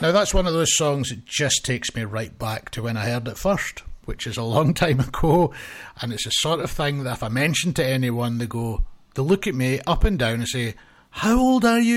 Now, that's one of those songs that just takes me right back to when I heard it first, which is a long time ago, and it's the sort of thing that if I mention to anyone, they look at me up and down and say, "How old are you?"